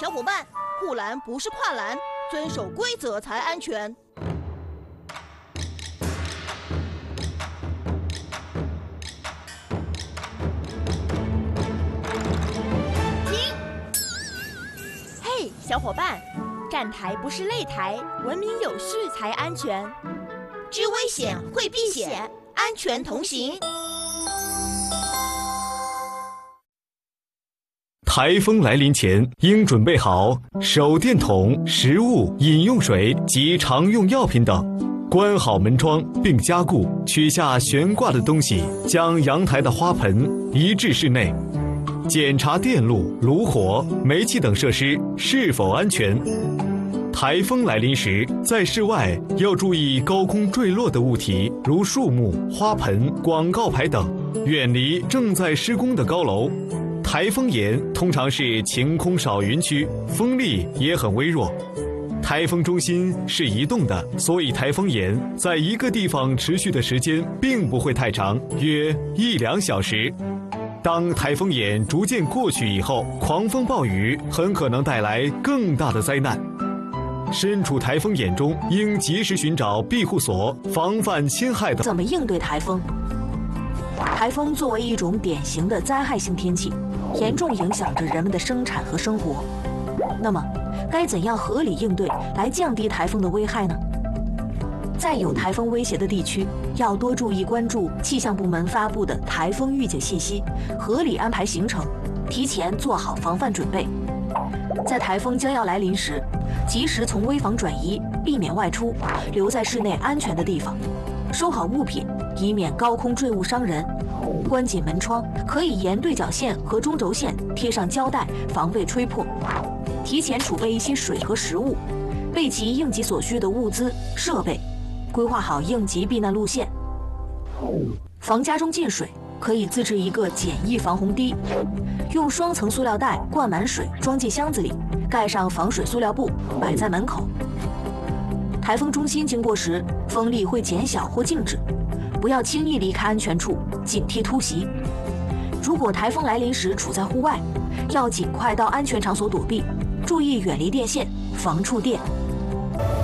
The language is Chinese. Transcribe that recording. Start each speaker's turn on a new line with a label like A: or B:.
A: 小伙伴，护栏不是跨栏，遵守规则才安全。
B: 停！嘿，小伙伴，站台不是擂台，文明有序才安全。
A: 知危险，会避险，安全同行。
C: 台风来临前，应准备好手电筒、食物、饮用水及常用药品等，关好门窗并加固，取下悬挂的东西，将阳台的花盆移至室内，检查电路、炉火、煤气等设施是否安全。台风来临时，在室外要注意高空坠落的物体，如树木、花盆、广告牌等，远离正在施工的高楼。台风眼通常是晴空少云区，风力也很微弱。台风中心是移动的，所以台风眼在一个地方持续的时间并不会太长，约1-2小时。当台风眼逐渐过去以后，狂风暴雨很可能带来更大的灾难。身处台风眼中，应及时寻找庇护所，防范侵害等。
D: 怎么应对台风？台风作为一种典型的灾害性天气，严重影响着人们的生产和生活。那么，该怎样合理应对来降低台风的危害呢？在有台风威胁的地区，要多注意关注气象部门发布的台风预警信息，合理安排行程，提前做好防范准备。在台风将要来临时，及时从危房转移，避免外出，留在室内安全的地方，收好物品，以免高空坠物伤人。关紧门窗，可以沿对角线和中轴线贴上胶带，防备吹破。提前储备一些水和食物，备齐应急所需的物资设备，规划好应急避难路线。防家中进水，可以自制一个简易防洪堤，用双层塑料袋灌满水，装进箱子里，盖上防水塑料布，摆在门口。台风中心经过时，风力会减小或静止，不要轻易离开安全处，警惕突袭。如果台风来临时处在户外，要尽快到安全场所躲避，注意远离电线，防触电。